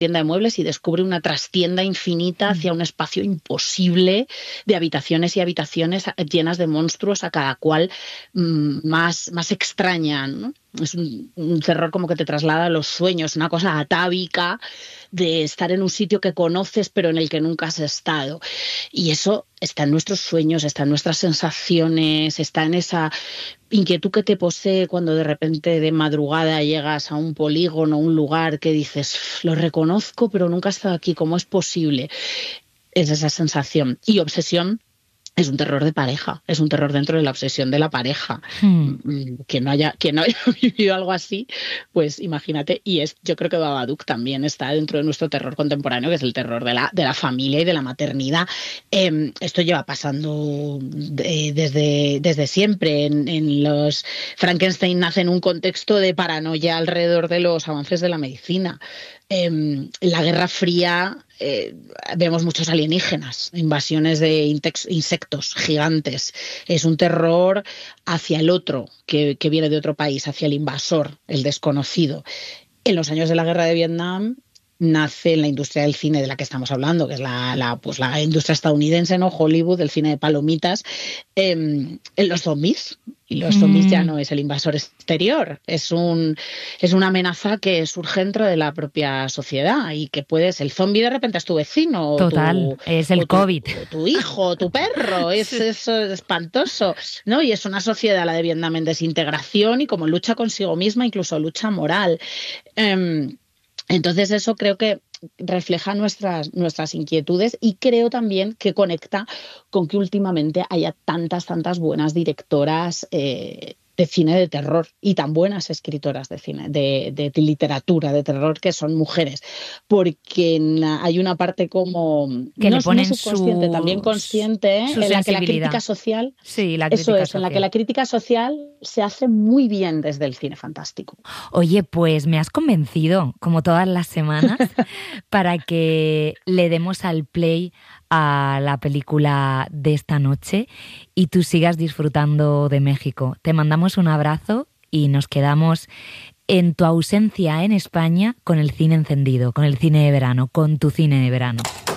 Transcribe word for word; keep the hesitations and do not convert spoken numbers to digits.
tienda de muebles y descubre una trastienda infinita hacia un espacio imposible de habitaciones y habitaciones llenas de monstruos, a cada cual mmm, más, más extraña, ¿no? Es un, un terror como que te traslada a los sueños, una cosa atávica de estar en un sitio que conoces pero en el que nunca has estado. Y eso está en nuestros sueños, está en nuestras sensaciones, está en esa inquietud que te posee cuando de repente de madrugada llegas a un polígono, un lugar que dices, lo reconozco pero nunca he estado aquí, ¿cómo es posible? Es esa sensación. Y obsesión es un terror de pareja, es un terror dentro de la obsesión de la pareja. Hmm. Quien no haya, quien no haya vivido algo así, pues imagínate. Y es, yo creo que Babadook también está dentro de nuestro terror contemporáneo, que es el terror de la, de la familia y de la maternidad. Eh, esto lleva pasando de, desde, desde siempre. En, en los Frankenstein nace en un contexto de paranoia alrededor de los avances de la medicina. Eh, en la Guerra Fría eh, vemos muchos alienígenas, invasiones de insectos gigantes. Es un terror hacia el otro, que, que viene de otro país, hacia el invasor, el desconocido. En los años de la Guerra de Vietnam nace en la industria del cine de la que estamos hablando, que es la, la, pues la industria estadounidense, ¿no? Hollywood, el cine de palomitas, eh, en los zombies. Y los zombies mm. ya no es el invasor exterior, es un es una amenaza que surge dentro de la propia sociedad y que puedes, el zombie de repente es tu vecino. Total, tu, es el tu, COVID. Tu, tu hijo, tu perro, es, sí. es, es espantoso, ¿no? Y es una sociedad, la de Vietnam, en desintegración y como lucha consigo misma, incluso lucha moral. Eh, entonces eso creo que refleja nuestras, nuestras inquietudes y creo también que conecta con que últimamente haya tantas, tantas buenas directoras eh, de cine de terror y tan buenas escritoras de cine, de, de, de literatura de terror que son mujeres, porque la, hay una parte como que no, le ponen no subconsciente, su, también consciente, ¿eh? en la que la crítica social, sí, la crítica eso es, social. en la que la crítica social se hace muy bien desde el cine fantástico. Oye, pues me has convencido, como todas las semanas, para que le demos al play a la película de esta noche y tú sigas disfrutando de México. Te mandamos un abrazo y nos quedamos en tu ausencia en España con el cine encendido, con el cine de verano, con tu cine de verano.